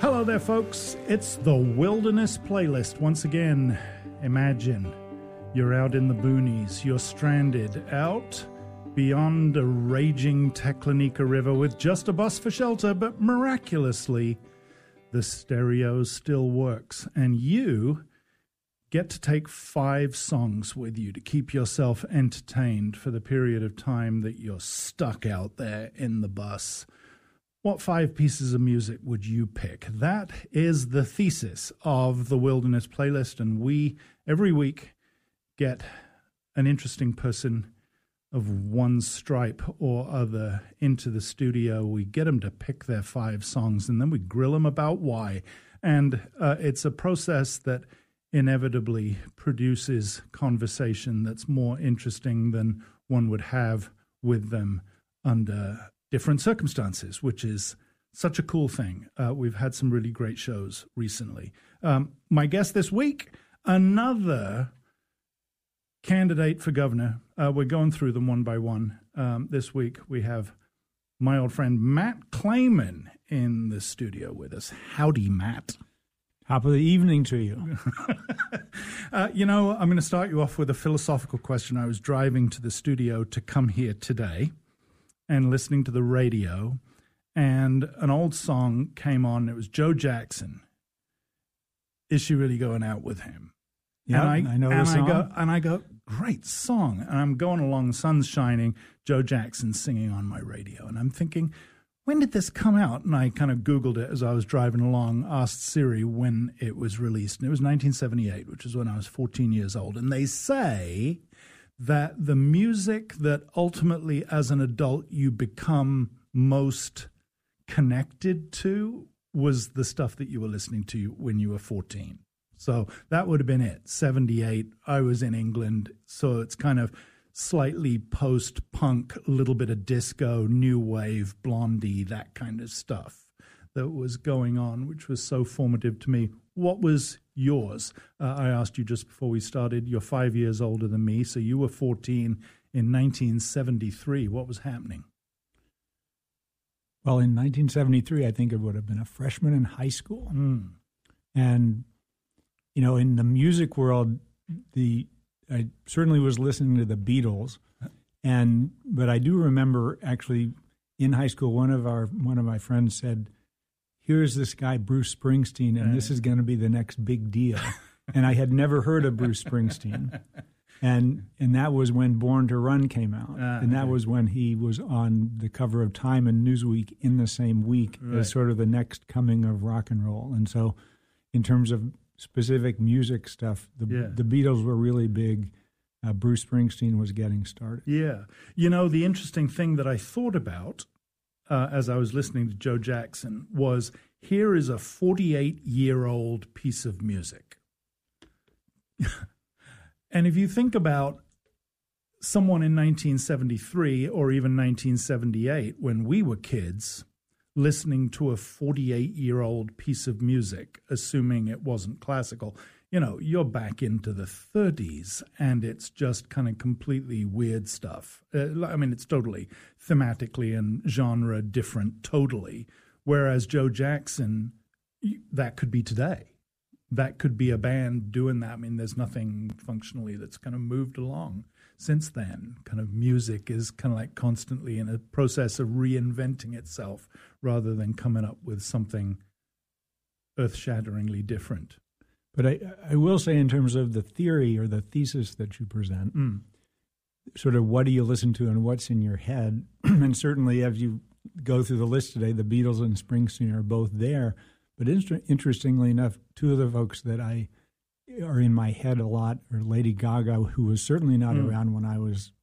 Hello there, folks. It's the Wilderness Playlist once again. Imagine you're out in the boonies. You're stranded out beyond a raging Teclanica River with just a bus for shelter, but miraculously, the stereo still works, and you get to take 5 songs with you to keep yourself entertained for the period of time that you're stuck out there in the bus. What 5 pieces of music would you pick? That is the thesis of the Wilderness Playlist, and we, every week, get an interesting person of one stripe or other into the studio. We get them to pick their 5 songs, and then we grill them about why. And it's a process that inevitably produces conversation that's more interesting than one would have with them under different circumstances, which is such a cool thing. We've had some really great shows recently. My guest this week, another candidate for governor. We're going through them one by one. This week we have my old friend Matt Clayman in the studio with us. Howdy, Matt. Top of the evening to you. I'm going to start you off with a philosophical question. I was driving to the studio to come here today and listening to the radio, and an old song came on. It was Joe Jackson. Is she really going out with him? Yeah, I know the song. I go, great song. And I'm going along, sun's shining, Joe Jackson singing on my radio. And I'm thinking, when did this come out? And I kind of Googled it as I was driving along, asked Siri when it was released. And it was 1978, which is when I was 14 years old. And they say that the music that ultimately as an adult you become most connected to was the stuff that you were listening to when you were 14. So that would have been it. 78, I was in England, so it's kind of slightly post-punk, a little bit of disco, new wave, Blondie, that kind of stuff that was going on, which was so formative to me. What was yours? I asked you just before we started. You're 5 years older than me, so you were 14 in 1973. What was happening? Well, in 1973, I think it would have been a freshman in high school. And, in the music world, I certainly was listening to the Beatles, but I do remember actually in high school, one of my friends said, "Here's this guy Bruce Springsteen, and this is going to be the next big deal." And I had never heard of Bruce Springsteen, and that was when Born to Run came out, and that was when he was on the cover of Time and Newsweek in the same week as sort of the next coming of rock and roll. And so, in terms of specific music stuff, the Beatles were really big. Bruce Springsteen was getting started. Yeah. The interesting thing that I thought about as I was listening to Joe Jackson was, here is a 48-year-old piece of music. And if you think about someone in 1973 or even 1978, when we were kids, listening to a 48-year-old piece of music, assuming it wasn't classical, you're back into the 30s, and it's just kind of completely weird stuff. It's totally thematically and genre different, totally. Whereas Joe Jackson, that could be today. That could be a band doing that. There's nothing functionally that's kind of moved along since then. Kind of music is kind of like constantly in a process of reinventing itself rather than coming up with something earth-shatteringly different. But I will say, in terms of the theory or the thesis that you present, sort of what do you listen to and what's in your head, and certainly as you go through the list today, the Beatles and Springsteen are both there. But interestingly enough, two of the folks that I are in my head a lot are Lady Gaga, who was certainly not around when I was